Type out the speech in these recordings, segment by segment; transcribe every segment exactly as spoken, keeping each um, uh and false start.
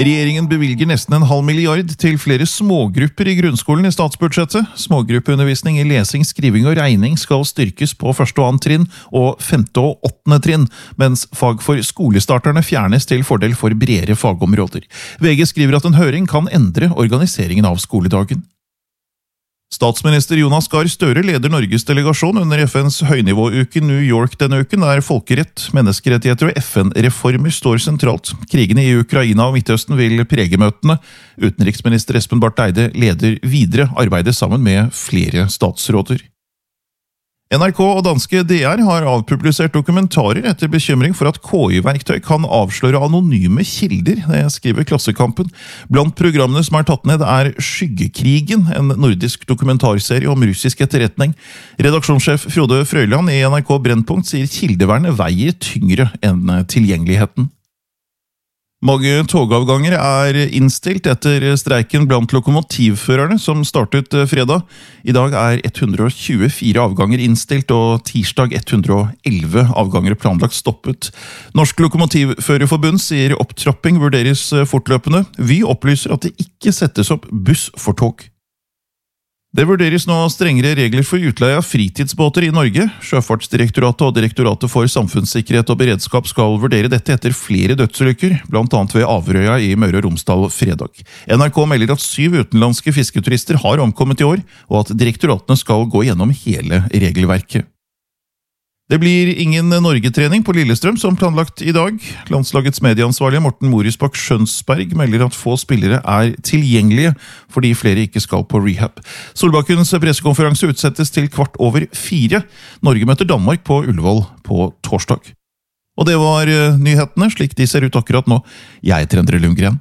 Regjeringen bevilger nesten en halv milliard til flere smågrupper i grunnskolen i statsbudsjettet. Smågruppeundervisning i lesing, skriving og regning skal styrkes på første og annet trinn og femte og åttende trinn, mens fag for skolestarterne fjernes til fordel for bredere fagområder. V G skriver at en høring kan endre organiseringen av skoledagen. Statsminister Jonas Gahr Støre leder Norges delegasjon under F N's høynivåuke i New York denne uken, der folkerett, menneskerettigheter og F N-reformer står sentralt. Krigene i Ukraina og Midtøsten vil prege møtene. Utenriksminister Espen Barth Eide leder videre arbeidet sammen med flere statsråder. N R K og danske D R har avpublisert dokumentarer etter bekymring for at K I-verktøy kan avsløre anonyme kilder, det skriver Klassekampen. Blant programmene som er tatt ned er Skyggekrigen, en nordisk dokumentarserie om russisk etterretning. Redaksjonssjef Frode Frøyland i N R K Brennpunkt sier kildevernet veier tyngre enn tilgjengeligheten. Mange togavganger er innstilt etter streiken blant lokomotivførerne som startet fredag. I dag er ett hundre og tjuefire avganger innstilt, og tirsdag ett hundre og elleve avganger planlagt stoppet. Norsk Lokomotivførerforbund sier opptrapping vurderes fortløpende. Vy opplyser at det ikke settes opp buss for tog. Det vurderes nå strengere regler for utleie av fritidsbåter i Norge. Sjøfartsdirektoratet og Direktoratet for samfunnssikkerhet og beredskap skal vurdere dette etter flere dødsulykker, blant annet ved Averøya i Møre og Romsdal fredag. N R K melder at syv utenlandske fisketurister har omkommet i år, og at direktoratene skal gå gjennom hele regelverket. Det blir ingen Norge-trening på Lillestrøm som planlagt i dag. Landslagets medieansvarlige Morten Morisbakk Skjønsberg melder at få spillere er tilgjengelige fordi flere ikke skal på rehab. Solbakkens pressekonferanse utsettes til kvart over fire. Norge møter Danmark på Ullevål på torsdag. Og det var nyhetene, slik de ser ut akkurat nå. Jeg heter Endre Lundgren.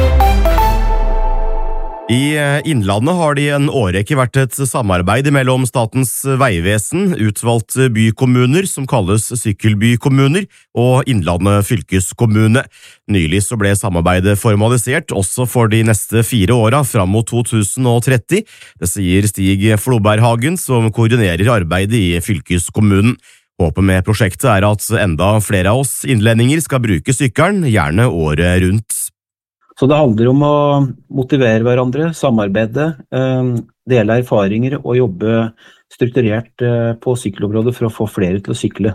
I Innlandet har det i en årrekke vært et samarbeid mellom Statens vegvesen, utvalgte bykommuner som kalles sykkelbykommuner, og Innlandet fylkeskommune. Nylig så ble samarbeidet formalisert også for de neste fire åra fram mot to tusen og tretti. Det sier Stig Floberghagen, som koordinerer arbeidet i fylkeskommunen. Håpet med prosjektet er at enda flere av oss innlendinger skal bruke sykkelen, gjerne året rundt. Så det handler om å motivere hverandre, samarbeide, dele erfaringer og jobbe strukturert på sykkelområdet for å få flere til å sykle.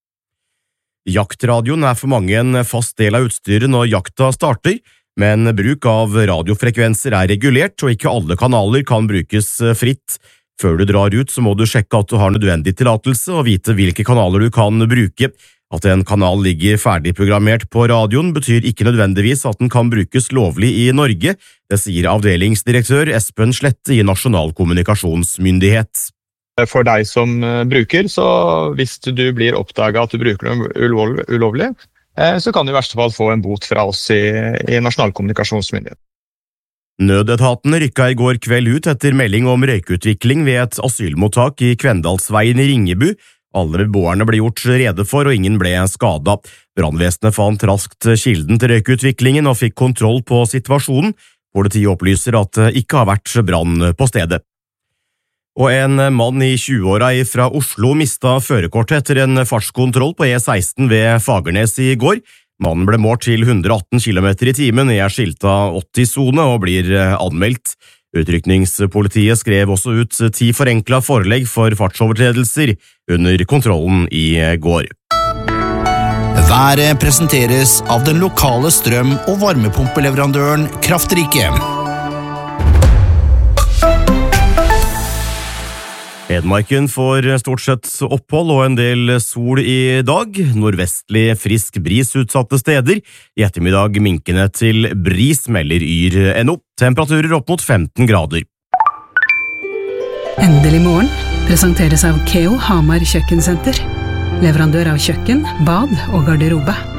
Jaktradioen er for mange en fast del av utstyret når jakta starter, men bruk av radiofrekvenser er regulert, og ikke alle kanaler kan brukes fritt. Før du drar ut så må du sjekke at du har nødvendig tillatelse og vite hvilke kanaler du kan bruke. At en kanal ligger ferdigprogrammert på radioen betyr ikke nødvendigvis at den kan brukes lovlig i Norge, det sier avdelingsdirektør Espen Slette i Nasjonal kommunikasjonsmyndighet. For deg som bruker, så hvis du blir oppdaget at du bruker noe ulovlig, så kan du i verste fall få en bot fra oss i, i Nasjonal kommunikasjonsmyndighet. Nødetatene rykka i går kveld ut etter melding om røykutvikling ved et asylmottak i Kvendalsveien i Ringebu. Alle beboerne ble gjort rede for, og ingen ble skadet. Brannvesenet fant raskt kilden til røykutviklingen og fikk kontroll på situasjonen. Politiet opplyser at det ikke har vært brann på stedet. Og en mann i tjueåra fra Oslo mistet førerkortet etter en fartskontroll på E seksten ved Fagernes i går. Mannen ble målt til hundre og atten kilometer i timen i en skilta åtti-sone og blir anmeldt. Utrykningspolitiet skrev også ut ti forenkla forelegg for fartsovertredelser under kontrollen i går. Været presenteres av den lokale strøm- og varmepumpeleverandøren Kraftrike. Hedmarken får stort sett opphold og en del sol i dag. Nordvestlig frisk bris utsatte steder. I ettermiddag minkende til bris, melder Yr punktum no. Temperaturer opp mot femten grader. Endelig morgen presenteres av Keo Hamar Kjøkkensenter. Leverandør av kjøkken, bad og garderobe.